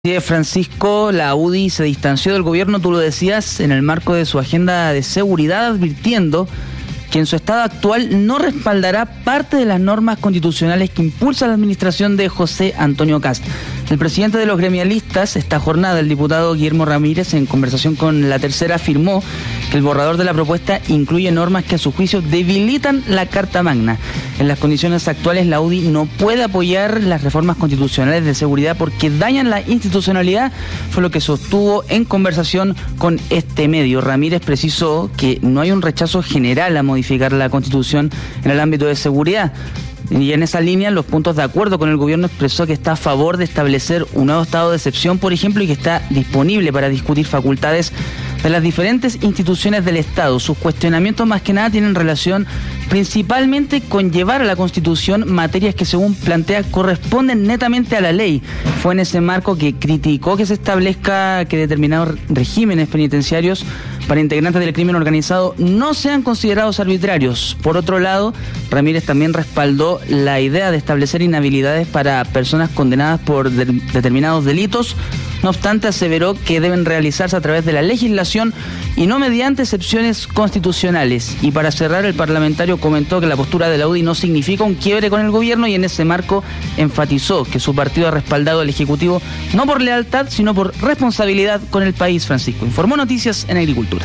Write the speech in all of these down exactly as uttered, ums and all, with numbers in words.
Francisco, la U D I se distanció del gobierno, tú lo decías, en el marco de su agenda de seguridad, advirtiendo que en su estado actual no respaldará parte de las normas constitucionales que impulsa la administración de José Antonio Kast. El presidente de los gremialistas, esta jornada, el diputado Guillermo Ramírez, en conversación con La Tercera, afirmó que el borrador de la propuesta incluye normas que a su juicio debilitan la Carta Magna. En las condiciones actuales, la U D I no puede apoyar las reformas constitucionales de seguridad porque dañan la institucionalidad, fue lo que sostuvo en conversación con este medio. Ramírez precisó que no hay un rechazo general a modificar la Constitución en el ámbito de seguridad. Y en esa línea, los puntos de acuerdo con el gobierno, expresó que está a favor de establecer un nuevo estado de excepción, por ejemplo, y que está disponible para discutir facultades de las diferentes instituciones del Estado. Sus cuestionamientos más que nada tienen relación principalmente con llevar a la Constitución materias que, según plantea, corresponden netamente a la ley. Fue en ese marco que criticó que se establezca que determinados regímenes penitenciarios para integrantes del crimen organizado no sean considerados arbitrarios. Por otro lado, Ramírez también respaldó la idea de establecer inhabilidades para personas condenadas por de- determinados delitos. No obstante, aseveró que deben realizarse a través de la legislación y no mediante excepciones constitucionales. Y para cerrar, el parlamentario comentó que la postura de la U D I no significa un quiebre con el gobierno y en ese marco enfatizó que su partido ha respaldado al Ejecutivo no por lealtad, sino por responsabilidad con el país. Francisco informó Noticias en Agricultura.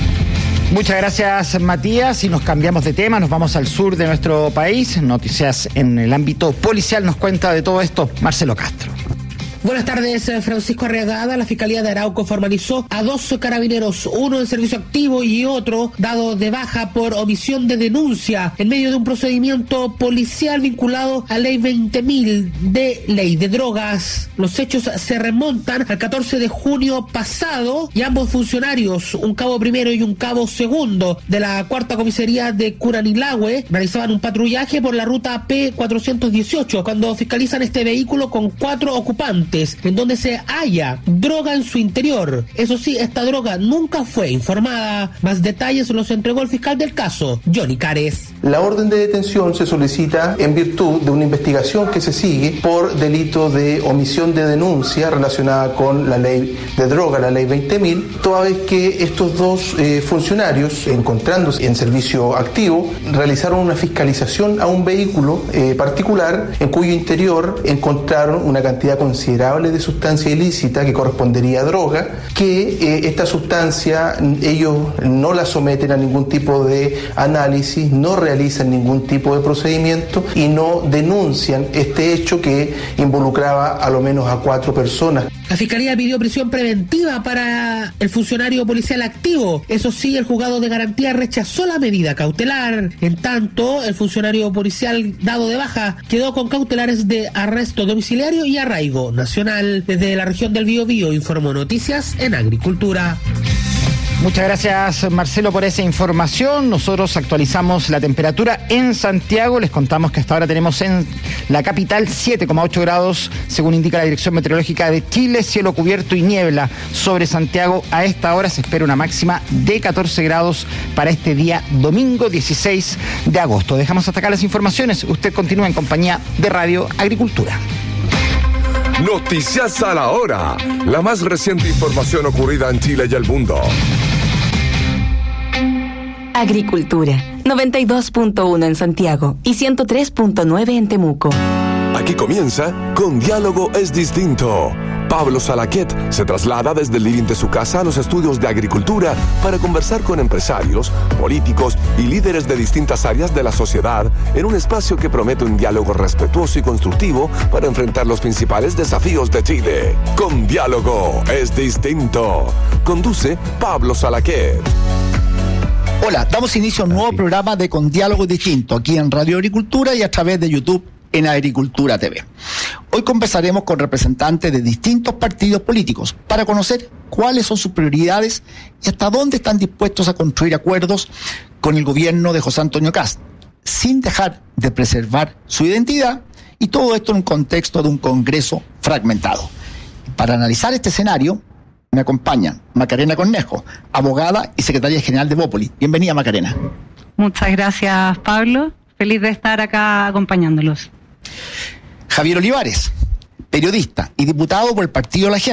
Muchas gracias, Matías, y nos cambiamos de tema, nos vamos al sur de nuestro país. Noticias en el ámbito policial, nos cuenta de todo esto Marcelo Castro. Buenas tardes, Francisco Arriagada. La Fiscalía de Arauco formalizó a dos carabineros, uno en servicio activo y otro dado de baja por omisión de denuncia en medio de un procedimiento policial vinculado a Ley veinte mil de Ley de Drogas. Los hechos se remontan al catorce de junio pasado y ambos funcionarios, un cabo primero y un cabo segundo de la cuarta comisaría de Curanilahue, realizaban un patrullaje por la ruta P cuatrocientos dieciocho cuando fiscalizan este vehículo con cuatro ocupantes, en donde se halla droga en su interior. Eso sí, esta droga nunca fue informada. Más detalles los entregó el fiscal del caso, Johnny Cares. La orden de detención se solicita en virtud de una investigación que se sigue por delito de omisión de denuncia relacionada con la ley de droga, la ley veinte mil, toda vez que estos dos eh, funcionarios, encontrándose en servicio activo, realizaron una fiscalización a un vehículo eh, particular en cuyo interior encontraron una cantidad considerable de sustancia ilícita que correspondería a droga, que eh, esta sustancia ellos no la someten a ningún tipo de análisis, no realizan ningún tipo de procedimiento y no denuncian este hecho que involucraba a lo menos a cuatro personas. La Fiscalía pidió prisión preventiva para el funcionario policial activo. Eso sí, el juzgado de garantía rechazó la medida cautelar. En tanto, el funcionario policial dado de baja quedó con cautelares de arresto domiciliario y arraigo nacional. Desde la región del Biobío informó Noticias en Agricultura. Muchas gracias, Marcelo, por esa información. Nosotros actualizamos la temperatura en Santiago. Les contamos que hasta ahora tenemos en la capital siete coma ocho grados, según indica la Dirección Meteorológica de Chile, cielo cubierto y niebla sobre Santiago. A esta hora se espera una máxima de catorce grados para este día domingo dieciséis de agosto. Dejamos hasta acá las informaciones. Usted continúa en compañía de Radio Agricultura. Noticias a la hora. La más reciente información ocurrida en Chile y el mundo. Agricultura, noventa y dos punto uno en Santiago y ciento tres punto nueve en Temuco. Aquí comienza Con Diálogo es Distinto. Pablo Salaquet se traslada desde el living de su casa a los estudios de agricultura para conversar con empresarios, políticos y líderes de distintas áreas de la sociedad en un espacio que promete un diálogo respetuoso y constructivo para enfrentar los principales desafíos de Chile. Con Diálogo es Distinto. Conduce Pablo Salaquet. Hola, damos inicio a un nuevo programa de Con Diálogo Distinto, aquí en Radio Agricultura y a través de YouTube en Agricultura T V. Hoy conversaremos con representantes de distintos partidos políticos para conocer cuáles son sus prioridades y hasta dónde están dispuestos a construir acuerdos con el gobierno de José Antonio Kast, sin dejar de preservar su identidad, y todo esto en un contexto de un Congreso fragmentado. Para analizar este escenario, me acompañan Macarena Cornejo, abogada y secretaria general de Bópoli. Bienvenida, Macarena. Muchas gracias, Pablo. Feliz de estar acá acompañándolos. Javier Olivares, periodista y diputado por el Partido de la Gente.